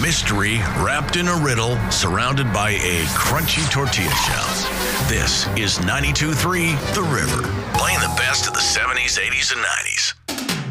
Mystery wrapped in a riddle, surrounded by a crunchy tortilla shell. This is 92.3 The River, playing the best of the 70s, 80s, and 90s.